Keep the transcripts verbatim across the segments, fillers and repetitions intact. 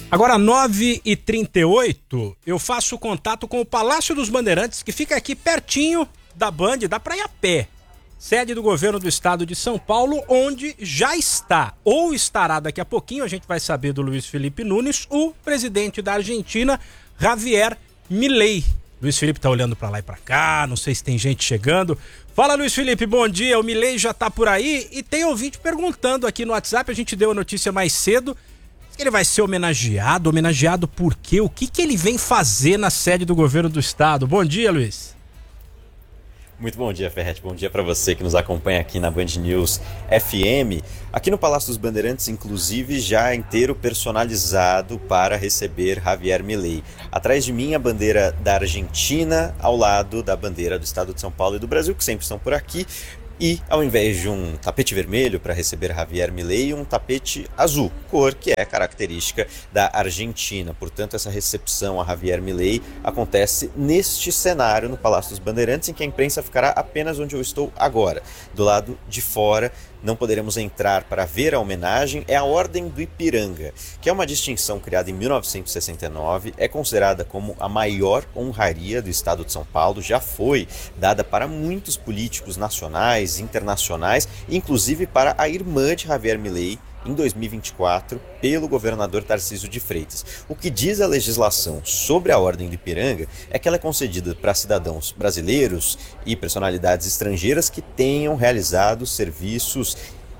Agora, nove e trinta e oito, eu faço contato com o Palácio dos Bandeirantes, que fica aqui pertinho da Band, dá pra ir a pé. Sede do governo do estado de São Paulo, onde já está, ou estará daqui a pouquinho, a gente vai saber do Luiz Felipe Nunes, o presidente da Argentina, Javier Milei. Luiz Felipe tá olhando pra lá e pra cá, não sei se tem gente chegando. Fala, Luiz Felipe, bom dia, o Milei já tá por aí e tem ouvinte perguntando aqui no WhatsApp, a gente deu a notícia mais cedo. Ele vai ser homenageado, homenageado por quê? O que que ele vem fazer na sede do governo do estado? Bom dia, Luiz. Muito bom dia, Ferretti. Bom dia para você que nos acompanha aqui na Band News F M. Aqui no Palácio dos Bandeirantes, inclusive, já inteiro personalizado para receber Javier Milei. Atrás de mim, a bandeira da Argentina, ao lado da bandeira do estado de São Paulo e do Brasil, que sempre estão por aqui. E, ao invés de um tapete vermelho para receber Javier Milei, um tapete azul, cor que é característica da Argentina. Portanto, essa recepção a Javier Milei acontece neste cenário no Palácio dos Bandeirantes, em que a imprensa ficará apenas onde eu estou agora. Do lado de fora, não poderemos entrar para ver a homenagem, é a Ordem do Ipiranga, que é uma distinção criada em mil novecentos e sessenta e nove, é considerada como a maior honraria do estado de São Paulo, já foi dada para muitos políticos nacionais, internacionais, inclusive para a irmã de Javier Milei, em dois mil e vinte e quatro, pelo governador Tarcísio de Freitas. O que diz a legislação sobre a Ordem do Ipiranga é que ela é concedida para cidadãos brasileiros e personalidades estrangeiras que tenham realizado serviços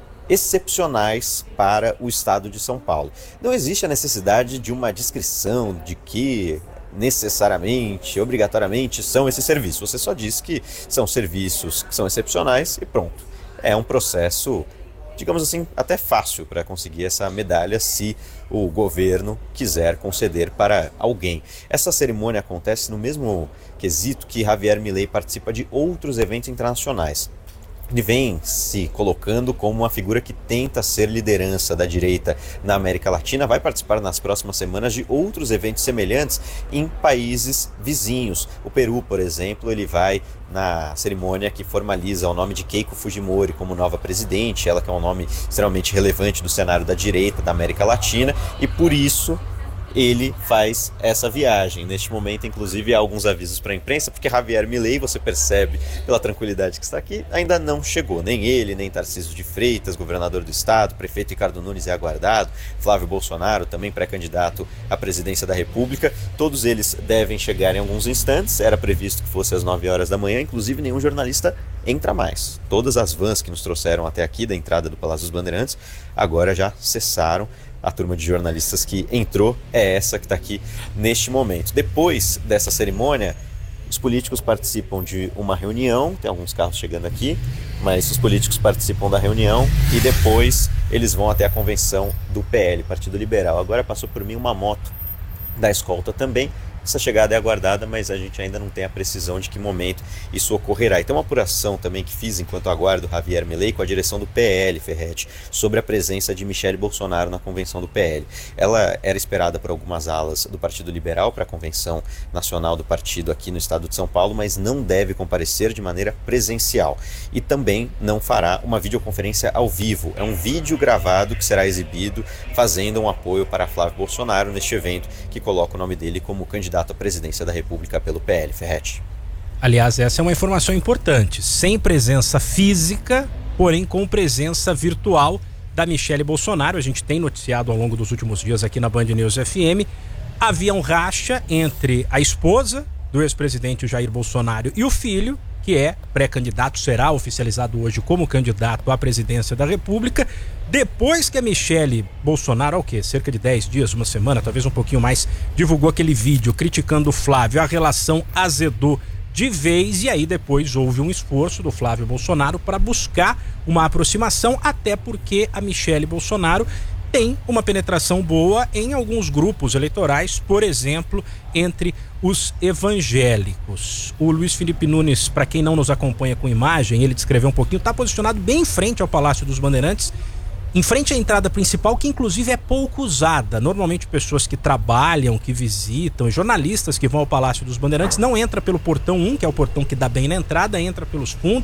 excepcionais para o estado de São Paulo. Não existe a necessidade de uma descrição de que necessariamente, obrigatoriamente são esses serviços. Você só diz que são serviços que são excepcionais e pronto. É um processo, digamos assim, até fácil para conseguir essa medalha se o governo quiser conceder para alguém. Essa cerimônia acontece no mesmo quesito que Javier Milei participa de outros eventos internacionais. Ele vem se colocando como uma figura que tenta ser liderança da direita na América Latina, vai participar nas próximas semanas de outros eventos semelhantes em países vizinhos. O Peru, por exemplo, ele vai na cerimônia que formaliza o nome de Keiko Fujimori como nova presidente, ela que é um nome extremamente relevante do cenário da direita da América Latina, e por isso ele faz essa viagem. Neste momento, inclusive, há alguns avisos para a imprensa, porque Javier Milei, você percebe pela tranquilidade que está aqui, ainda não chegou. Nem ele, nem Tarcísio de Freitas, governador do estado, prefeito Ricardo Nunes é aguardado, Flávio Bolsonaro, também pré-candidato à presidência da República. Todos eles devem chegar em alguns instantes. Era previsto que fosse às nove horas da manhã, inclusive nenhum jornalista entra mais. Todas as vans que nos trouxeram até aqui da entrada do Palácio dos Bandeirantes agora já cessaram. A turma de jornalistas que entrou é essa que está aqui neste momento. Depois dessa cerimônia, os políticos participam de uma reunião, tem alguns carros chegando aqui, mas os políticos participam da reunião e depois eles vão até a convenção do P L, Partido Liberal. Agora passou por mim uma moto da escolta também. Essa chegada é aguardada, mas a gente ainda não tem a precisão de que momento isso ocorrerá. E tem uma apuração também que fiz enquanto aguardo Javier Milei com a direção do P L, Ferretti, sobre a presença de Michele Bolsonaro na convenção do P L. Ela era esperada por algumas alas do Partido Liberal para a convenção nacional do partido aqui no estado de São Paulo, mas não deve comparecer de maneira presencial. E também não fará uma videoconferência ao vivo. É um vídeo gravado que será exibido fazendo um apoio para Flávio Bolsonaro neste evento que coloca o nome dele como candidato à presidência da República pelo P L, Ferretti. Aliás, essa é uma informação importante. Sem presença física, porém com presença virtual da Michele Bolsonaro. A gente tem noticiado ao longo dos últimos dias aqui na Band News F M. Havia um racha entre a esposa do ex-presidente Jair Bolsonaro e o filho, que é pré-candidato, será oficializado hoje como candidato à presidência da República. Depois que a Michele Bolsonaro, há o quê? Cerca de dez dias, uma semana, talvez um pouquinho mais, divulgou aquele vídeo criticando o Flávio, a relação azedou de vez, e aí depois houve um esforço do Flávio Bolsonaro para buscar uma aproximação, até porque a Michele Bolsonaro tem uma penetração boa em alguns grupos eleitorais, por exemplo, entre os evangélicos. O Luiz Felipe Nunes, para quem não nos acompanha com imagem, ele descreveu um pouquinho, está posicionado bem em frente ao Palácio dos Bandeirantes, em frente à entrada principal, que inclusive é pouco usada. Normalmente pessoas que trabalham, que visitam, jornalistas que vão ao Palácio dos Bandeirantes não entra pelo portão um, que é o portão que dá bem na entrada, entra pelos fundos,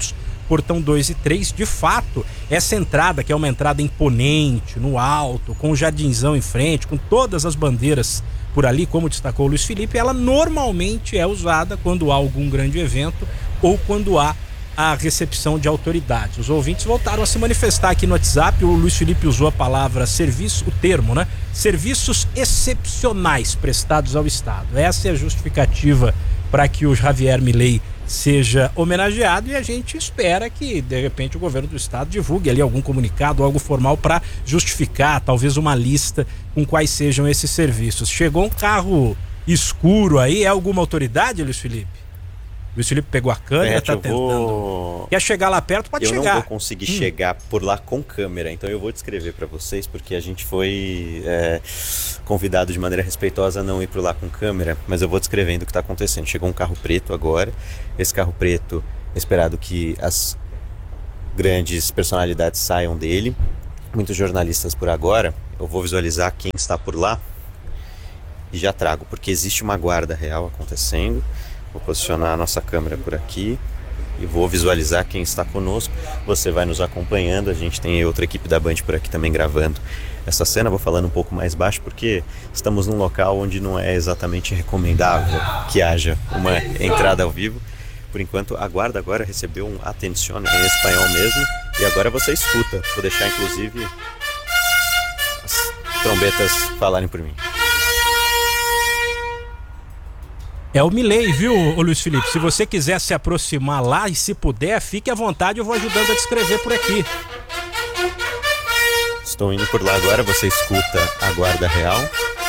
portão dois e três. De fato, essa entrada, que é uma entrada imponente, no alto, com o jardinzão em frente, com todas as bandeiras por ali, como destacou o Luiz Felipe, ela normalmente é usada quando há algum grande evento ou quando há a recepção de autoridades. Os ouvintes voltaram a se manifestar aqui no WhatsApp. O Luiz Felipe usou a palavra serviço, o termo, né? Serviços excepcionais prestados ao Estado. Essa é a justificativa para que o Javier Milei seja homenageado, e a gente espera que, de repente, o governo do Estado divulgue ali algum comunicado, algo formal para justificar, talvez uma lista com quais sejam esses serviços. Chegou um carro escuro aí, é alguma autoridade, Luiz Felipe? Luiz Felipe pegou a câmera, tá tentando. Vou... Quer chegar lá perto? Pode eu chegar. Eu não vou conseguir hum. chegar por lá com câmera, então eu vou descrever para vocês, porque a gente foi é, convidado de maneira respeitosa a não ir por lá com câmera, mas eu vou descrevendo o que está acontecendo. Chegou um carro preto agora, esse carro preto, é esperado que as grandes personalidades saiam dele, muitos jornalistas por agora. Eu vou visualizar quem está por lá e já trago, porque existe uma guarda real acontecendo. Vou posicionar a nossa câmera por aqui e vou visualizar quem está conosco. Você vai nos acompanhando. A gente tem outra equipe da Band por aqui também gravando essa cena. Vou falando um pouco mais baixo porque estamos num local onde não é exatamente recomendável que haja uma entrada ao vivo. Por enquanto, a guarda agora recebeu um atención em espanhol mesmo, e agora você escuta. Vou deixar inclusive as trombetas falarem por mim. É o Milei, viu, ô Luiz Felipe? Se você quiser se aproximar lá e se puder, fique à vontade, eu vou ajudando a descrever por aqui. Estou indo por lá agora, você escuta a guarda real.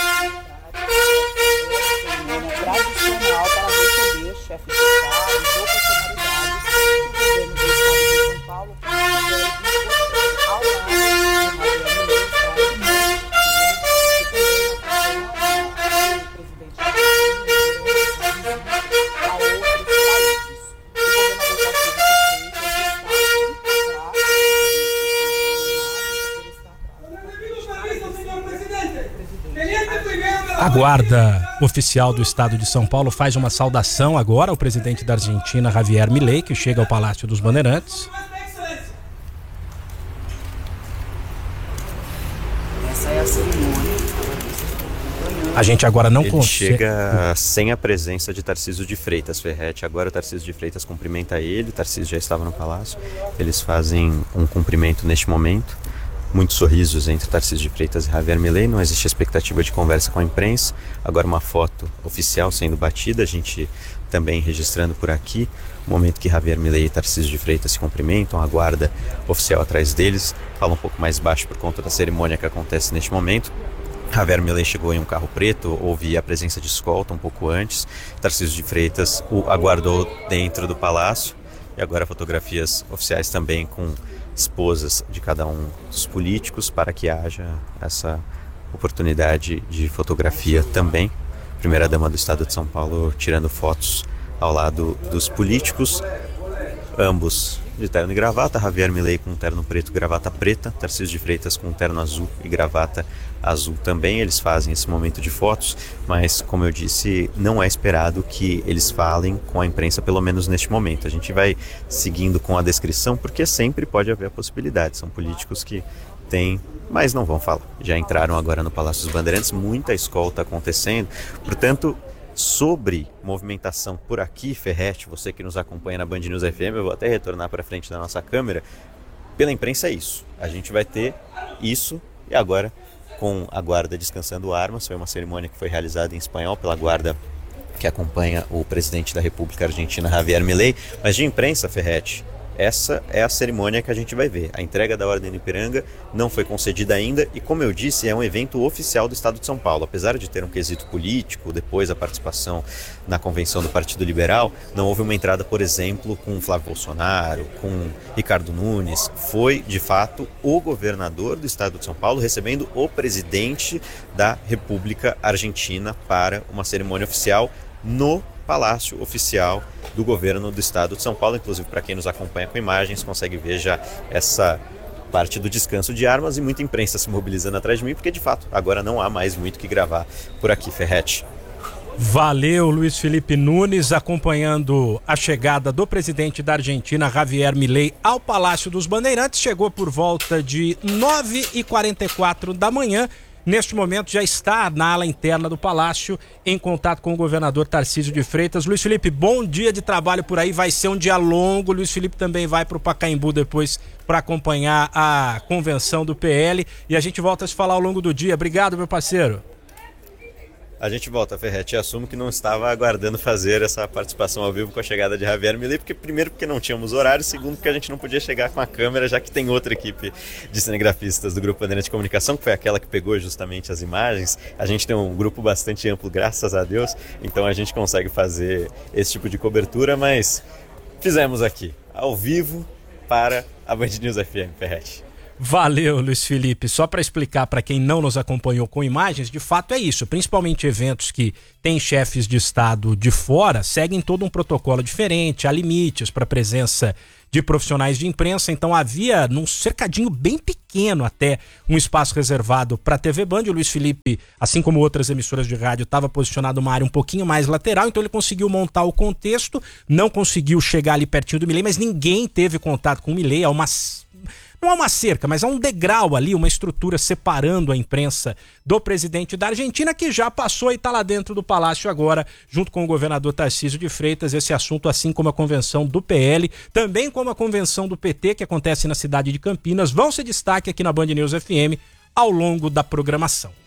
Tradicional para receber chefe de Estado ou personalidades do governo do Estado de São Paulo, que estiver ao lado de Javier Milei, A guarda oficial do Estado de São Paulo faz uma saudação agora ao presidente da Argentina, Javier Milei, que chega ao Palácio dos Bandeirantes. Essa é a cerimônia. A gente agora não Ele consegue... chega sem a presença de Tarcísio de Freitas, Ferretti. Agora o Tarcísio de Freitas cumprimenta ele. O Tarcísio já estava no palácio. Eles fazem um cumprimento neste momento. Muitos sorrisos entre Tarcísio de Freitas e Javier Milei. Não existe expectativa de conversa com a imprensa. Agora uma foto oficial sendo batida. A gente também registrando por aqui o momento que Javier Milei e Tarcísio de Freitas se cumprimentam. A guarda oficial atrás deles. Fala um pouco mais baixo por conta da cerimônia que acontece neste momento. Javier Milei chegou em um carro preto, houve a presença de escolta um pouco antes. Tarcísio de Freitas o aguardou dentro do palácio. E agora fotografias oficiais também com esposas de cada um dos políticos, para que haja essa oportunidade de fotografia também. Primeira-dama do Estado de São Paulo tirando fotos ao lado dos políticos, ambos de terno e gravata. Javier Milei com terno preto e gravata preta, Tarcísio de Freitas com terno azul e gravata azul também. Eles fazem esse momento de fotos, mas como eu disse, não é esperado que eles falem com a imprensa, pelo menos neste momento. A gente vai seguindo com a descrição, porque sempre pode haver a possibilidade. São políticos que têm, mas não vão falar. Já entraram agora no Palácio dos Bandeirantes, muita escolta acontecendo, portanto... Sobre movimentação por aqui, Ferretti, você que nos acompanha na Band News F M, eu vou até retornar para frente da nossa câmera. Pela imprensa é isso, a gente vai ter isso, e agora com a guarda descansando armas. Foi uma cerimônia que foi realizada em espanhol pela guarda que acompanha o presidente da República Argentina, Javier Milei. Mas de imprensa, Ferretti, essa é a cerimônia que a gente vai ver. A entrega da Ordem do Ipiranga não foi concedida ainda e, como eu disse, é um evento oficial do Estado de São Paulo. Apesar de ter um quesito político, depois a participação na convenção do Partido Liberal, não houve uma entrada, por exemplo, com Flávio Bolsonaro, com Ricardo Nunes. Foi, de fato, o governador do Estado de São Paulo recebendo o presidente da República Argentina para uma cerimônia oficial no Palácio Oficial do Governo do Estado de São Paulo. Inclusive, para quem nos acompanha com imagens, consegue ver já essa parte do descanso de armas e muita imprensa se mobilizando atrás de mim, porque de fato agora não há mais muito o que gravar por aqui, Ferretti. Valeu, Luiz Felipe Nunes, acompanhando a chegada do presidente da Argentina, Javier Milei, ao Palácio dos Bandeirantes. Chegou por volta de nove e quarenta e quatro da manhã. Neste momento já está na ala interna do Palácio, em contato com o governador Tarcísio de Freitas. Luiz Felipe, bom dia de trabalho por aí, vai ser um dia longo. Luiz Felipe também vai para o Pacaembu depois para acompanhar a convenção do P L e a gente volta a se falar ao longo do dia. Obrigado, meu parceiro. A gente volta, Ferretti. Assumo que não estava aguardando fazer essa participação ao vivo com a chegada de Javier Milei, porque primeiro porque não tínhamos horário, segundo porque a gente não podia chegar com a câmera, já que tem outra equipe de cinegrafistas do Grupo Bandeirantes de Comunicação, que foi aquela que pegou justamente as imagens. A gente tem um grupo bastante amplo, graças a Deus, então a gente consegue fazer esse tipo de cobertura, mas fizemos aqui, ao vivo, para a Band News F M, Ferretti. Valeu, Luiz Felipe. Só para explicar para quem não nos acompanhou com imagens, de fato é isso. Principalmente eventos que têm chefes de Estado de fora, seguem todo um protocolo diferente, há limites para a presença de profissionais de imprensa. Então havia, num cercadinho bem pequeno até, um espaço reservado para a T V Band. O Luiz Felipe, assim como outras emissoras de rádio, estava posicionado numa área um pouquinho mais lateral, então ele conseguiu montar o contexto, não conseguiu chegar ali pertinho do Milei, mas ninguém teve contato com o Milei. Há uma... Não há uma cerca, mas há um degrau ali, uma estrutura separando a imprensa do presidente da Argentina, que já passou e está lá dentro do palácio agora, junto com o governador Tarcísio de Freitas. Esse assunto, assim como a convenção do P L, também como a convenção do P T, que acontece na cidade de Campinas, vão ser destaque aqui na Band News F M ao longo da programação.